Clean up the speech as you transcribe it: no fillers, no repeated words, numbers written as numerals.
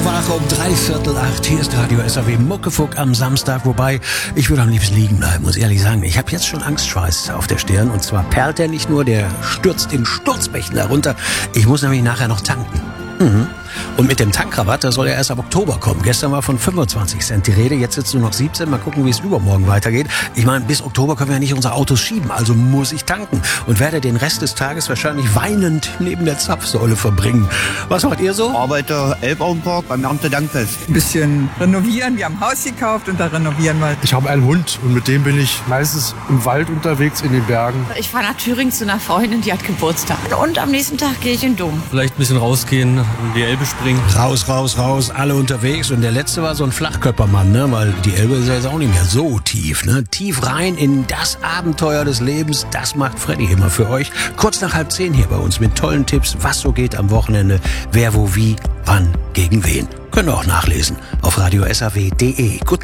wach um 7:45. Hier ist Radio SAW Muckefuck am Samstag. Wobei, ich würde am liebsten liegen bleiben, muss ehrlich sagen. Ich habe jetzt schon Angstschweiß auf der Stirn. Und zwar perlt der nicht nur, der stürzt in Sturzbächen herunter. Ich muss nämlich nachher noch tanken. Und mit dem Tankrabatt, da soll er erst ab Oktober kommen. Gestern war von 25 Cent die Rede, jetzt sitzt nur noch 17. Mal gucken, wie es übermorgen weitergeht. Ich meine, bis Oktober können wir ja nicht unsere Autos schieben, also muss ich tanken. Und werde den Rest des Tages wahrscheinlich weinend neben der Zapfsäule verbringen. Was macht ihr so? Arbeite Elbauenpark beim Erntedankfest. Ein bisschen renovieren. Wir haben ein Haus gekauft und da renovieren wir. Ich habe einen Hund und mit dem bin ich meistens im Wald unterwegs, in den Bergen. Ich fahre nach Thüringen zu einer Freundin, die hat Geburtstag. Und am nächsten Tag gehe ich in den Dom. Vielleicht ein bisschen rausgehen, in die Elbe springen. Raus, raus, raus, alle unterwegs. Und der letzte war so ein Flachkörpermann, ne? Weil die Elbe ist ja jetzt auch nicht mehr so tief, ne? Tief rein in das Abenteuer des Lebens, das macht Freddy immer für euch. Kurz nach 9:30 hier bei uns mit tollen Tipps, was so geht am Wochenende, wer, wo, wie, wann, gegen wen. Könnt ihr auch nachlesen auf radiosaw.de. Guten